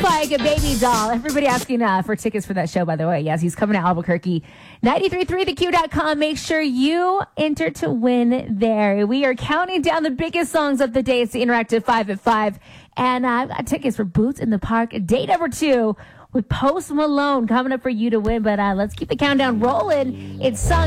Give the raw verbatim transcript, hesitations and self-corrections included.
like a baby doll. Everybody asking uh, for tickets for that show, by the way. Yes, he's coming to Albuquerque. ninety-three point three the Q dot com. Make sure you enter to win there. We are counting down the biggest songs of the day. It's the Interactive five at five. And uh, I've got tickets for Boots in the Park. Day number two with Post Malone coming up for you to win. But uh, let's keep the countdown rolling. It's song